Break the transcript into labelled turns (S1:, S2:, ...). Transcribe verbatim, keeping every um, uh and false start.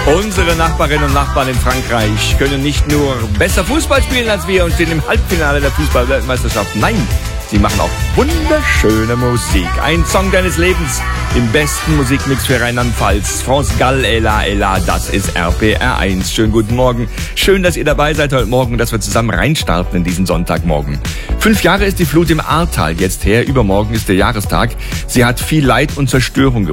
S1: Unsere Nachbarinnen und Nachbarn in Frankreich können nicht nur besser Fußball spielen als wir und stehen im Halbfinale der Fußball-Weltmeisterschaft. Nein, sie machen auch wunderschöne Musik. Ein Song deines Lebens im besten Musikmix für Rheinland-Pfalz. France Gall, Ella, Ella, das ist R P R eins. Schönen guten Morgen. Schön, dass ihr dabei seid heute Morgen und dass wir zusammen reinstarten in diesen Sonntagmorgen. Fünf Jahre ist die Flut im Ahrtal jetzt her. Übermorgen ist der Jahrestag. Sie hat viel Leid und Zerstörung gebracht.